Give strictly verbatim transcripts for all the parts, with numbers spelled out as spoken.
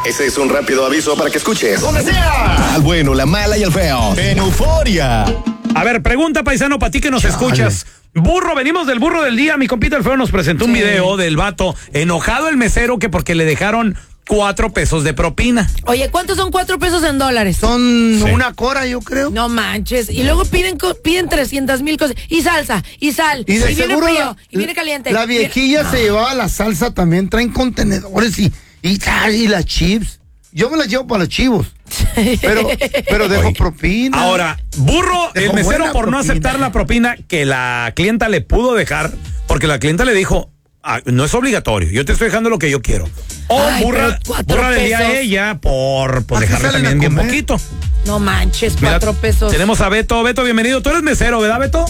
Ese es un rápido aviso para que escuches donde sea, al bueno, la mala y el feo, en Euforia. A ver, pregunta, paisano, para ti que nos Chale. escuchas. Burro, venimos del burro del día. Mi compita el feo nos presentó sí. un video del vato enojado el mesero que porque le dejaron cuatro pesos de propina. Oye, ¿cuántos son cuatro pesos en dólares? Son sí. una cora, yo creo. No manches. Y luego piden piden trescientas mil cosas. Y salsa, y sal, y, de y viene frío, la, y viene caliente. La viejilla se llevaba la salsa también, traen contenedores y, y, y las chips. Yo me las llevo para los chivos. Pero, pero dejo Oye. propina. Ahora, burro, dejo el mesero por propina. no aceptar la propina que la clienta le pudo dejar, porque la clienta le dijo, ah, no es obligatorio, yo te estoy dejando lo que yo quiero. O Ay, burra, burra le di a ella por, por dejarle también bien poquito. No manches, cuatro Mira, pesos. Tenemos a Beto. Beto, bienvenido. Tú eres mesero, ¿verdad, Beto?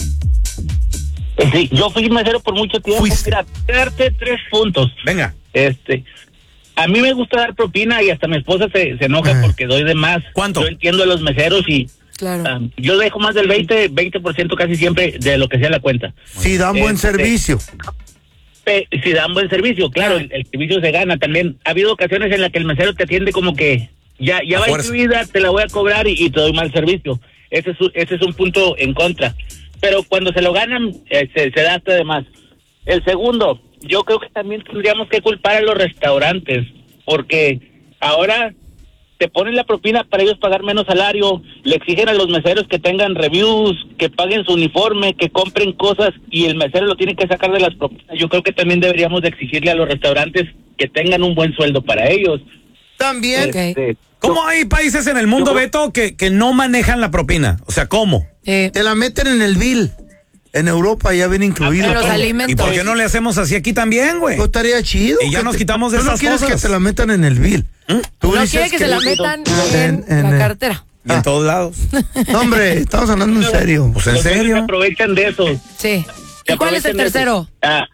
Sí, yo fui mesero por mucho tiempo. Fuiste. Mira, darte tres puntos. Venga. Este... A mí me gusta dar propina y hasta mi esposa se, se enoja porque doy de más. ¿Cuánto? Yo entiendo a los meseros y claro. um, yo dejo más del veinte, veinte por ciento casi siempre de lo que sea la cuenta. Si dan buen este, servicio. Pe, si dan buen servicio, claro, el, el servicio se gana también. Ha habido ocasiones en las que el mesero te atiende como que ya, ya va incluida, te la voy a cobrar y, y te doy mal servicio. Ese es, ese es un punto en contra. Pero cuando se lo ganan, eh, se, se da hasta de más. El segundo, yo creo que también tendríamos que culpar a los restaurantes, porque ahora te ponen la propina para ellos pagar menos salario, le exigen a los meseros que tengan reviews, que paguen su uniforme, que compren cosas, y el mesero lo tiene que sacar de las propinas. Yo creo que también deberíamos de exigirle a los restaurantes que tengan un buen sueldo para ellos. También. Este, ¿Cómo hay países en el mundo, yo, Beto, que, que no manejan la propina? O sea, ¿cómo? Eh, te la meten en el bill. En Europa ya viene incluido. Los alimentos. ¿Y por qué no le hacemos así aquí también, güey? Pues estaría chido. Y ya nos te, quitamos de esas no quieres cosas. Que te la metan en el bill. ¿Mm? ¿Tú no quieres que, que se la metan en, en, en la cartera? Y en ah. todos lados. No, hombre, estamos hablando en serio. Pues en serio. Se aprovechan de eso. Sí. ¿Y cuál es el tercero? Ah,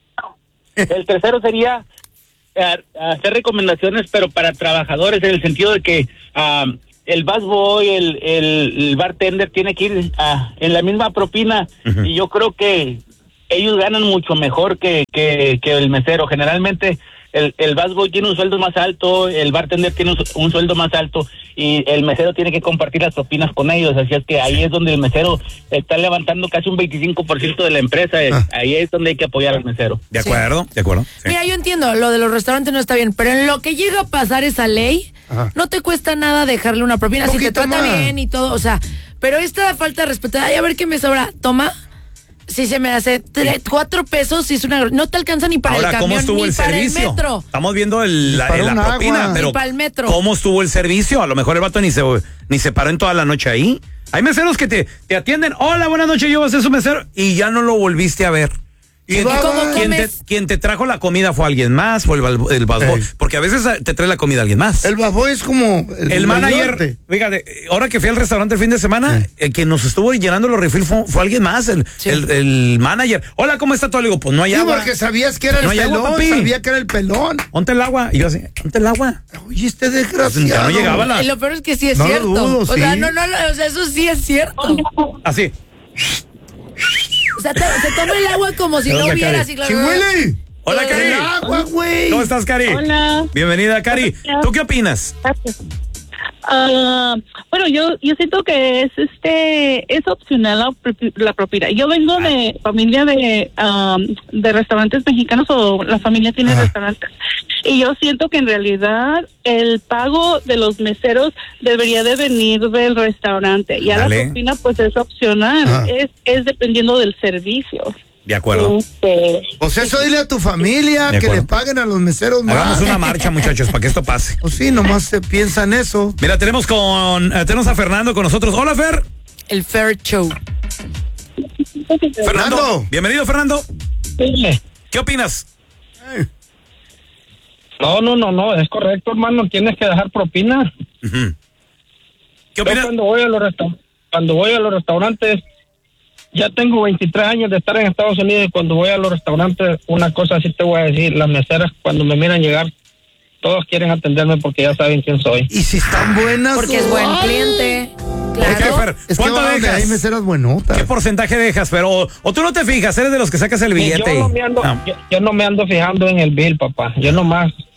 el tercero sería uh, hacer recomendaciones, pero para trabajadores, en el sentido de que uh, el busboy, el, el, el bartender tiene que ir uh, en la misma propina, uh-huh. y yo creo que ellos ganan mucho mejor que, que, que el mesero. Generalmente el, el busboy tiene un sueldo más alto, el bartender tiene un, un sueldo más alto, y el mesero tiene que compartir las propinas con ellos, así es que ahí es donde el mesero está levantando casi un veinticinco por ciento de la empresa, ah. ahí es donde hay que apoyar al mesero. De acuerdo, sí. de acuerdo. Sí. Mira, yo entiendo, lo de los restaurantes no está bien, pero en lo que llega a pasar esa ley, Ajá. no te cuesta nada dejarle una propina, si te trata más. bien y todo, o sea, pero esta falta de respeto, ay, a ver qué me sobra, toma. Si se me hace tres, cuatro pesos, si es una, no te alcanza ni para Ahora, el camión, ¿cómo estuvo ni el para servicio? el metro. Estamos viendo el, la, la propina, pero para el metro. ¿cómo estuvo el servicio? A lo mejor el vato ni se, ni se paró en toda la noche ahí. Hay meseros que te, te atienden, hola, buenas noches, yo voy a ser su mesero, y ya no lo volviste a ver. ¿Y, ¿Y cómo ¿Quién te, quien te trajo la comida fue alguien más? ¿Fue el, el busboy? Hey. Porque a veces te trae la comida alguien más. El busboy es como el, el manager. Fíjate, ahora que fui al restaurante el fin de semana, hey. el que nos estuvo llenando los refil fue, fue alguien más, el, sí. el, el manager. Hola, ¿cómo está todo? Le digo, pues no hay sí, agua. porque sabías que era el no pelón, agua, sabía que era el pelón. Ponte el agua. Y yo así, ponte el agua. Oye, este desgraciado. Pues ya no llegaba la... Y lo peor es que sí es no cierto. Lo dudo, o sí. sea, no, no, no, o sea, eso sí es cierto. Así. O sea, te, se toma el agua como si no hubiera. Así, claro. ¡Chihuele! Hola, Cari. El agua, güey. ¿Cómo estás, Cari? Hola. Bienvenida, Cari. Gracias. ¿Tú qué opinas? Gracias. Uh, bueno, yo yo siento que es este es opcional la, la propina. Yo vengo ah. de familia de um, de restaurantes mexicanos, o la familia tiene ah. restaurantes, y yo siento que en realidad el pago de los meseros debería de venir del restaurante. Ya Dale. la propina pues es opcional, ah. es es dependiendo del servicio. De acuerdo. Este, pues eso dile a tu familia que le paguen a los meseros más. Hagamos una marcha, muchachos, para que esto pase. Pues sí, nomás se piensa en eso. Mira, tenemos con eh, tenemos a Fernando con nosotros. Hola, Fer. El Fer Show. Fernando. Fernando. Bienvenido, Fernando. Sí. ¿Qué opinas? Eh. No, no, no, no, es correcto, hermano, tienes que dejar propina. Uh-huh. ¿Qué opinas? Yo cuando voy a los resta- cuando voy a los restaurantes, ya tengo veintitrés años de estar en Estados Unidos, y cuando voy a los restaurantes, una cosa sí te voy a decir, las meseras cuando me miran llegar, todos quieren atenderme porque ya saben quién soy. Y si están buenas. Porque es buen cliente. Claro. ¿Qué, Fer? Es ¿Cuánto que dejas? Hay meseras buenotas. ¿Qué porcentaje dejas? Pero o, o tú no te fijas, eres de los que sacas el billete. Yo no, me ando, no. Yo, yo no me ando fijando en el bill, papá. Yo nomás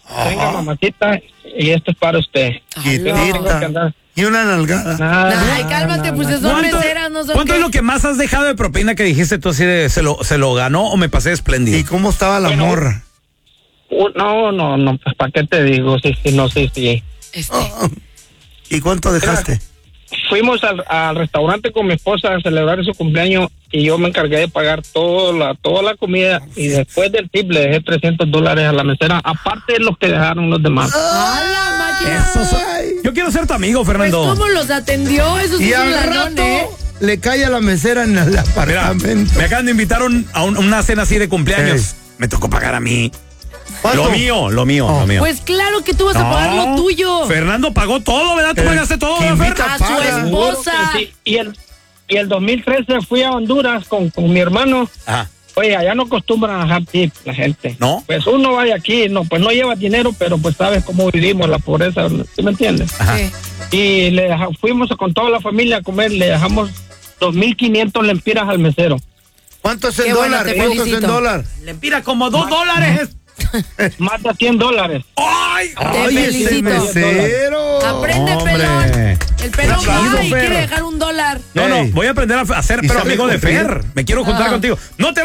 Tenga, mamacita, y esto es para usted. Chiquitita. Y una nalgada. Nada, Ay, cálmate, nada, pues nada. son ¿Cuánto, meseras, no son ¿cuánto qué? es lo que más has dejado de propina que dijiste tú así de se lo, se lo ganó o me pasé espléndido? ¿Y cómo estaba la Bueno, morra? Uh, No, no, no, pues ¿para qué te digo? Sí, sí, no, sí, sí. Este. ¿Y cuánto dejaste? Fuimos al, al restaurante con mi esposa a celebrar su cumpleaños y yo me encargué de pagar toda la, toda la comida y después del tip le dejé trescientos dólares a la mesera, aparte de los que dejaron los demás. ¡A la máquina! Eso so- Yo quiero ser tu amigo, Pues, Fernando. ¿cómo los atendió? Eso sí Y es un al ladrón, rato ¿eh? le cae a la mesera en el Mira, apartamento. me acaban de invitar un- a un- una cena así de cumpleaños. Ey. Me tocó pagar a mí. ¿Cuánto? Lo mío, lo mío, Oh. lo mío. Pues claro que tú vas a No, pagar lo tuyo. Fernando pagó todo, ¿verdad? Tú El pagaste todo, que ¿verdad, Fer? invita A su paga. esposa. Sí, y el y el dos mil trece fui a Honduras con, con mi hermano. Ajá. Oye, allá no acostumbran a dejar tip la gente. ¿No? Pues uno vaya aquí, no, pues no lleva dinero, pero pues sabes cómo vivimos, la pobreza, ¿sí me entiendes? Ajá. Sí. Y le deja- fuimos con toda la familia a comer, le dejamos dos mil quinientos lempiras al mesero. ¿Cuánto es en Qué bueno, dólar? te ¿Cuánto es en felicito. dólar? Le pira como dos dólares. Más de cien dólares. ¡Ay! Te Ay, ese felicito. mesero. Aprende, Hombre. pelón. El pelón Aplauso, va y Fer. quiere dejar un dólar. No, no, Ey. voy a aprender a hacer, Y pero sale amigo de contigo. Fer. Me quiero juntar Ah. contigo. No te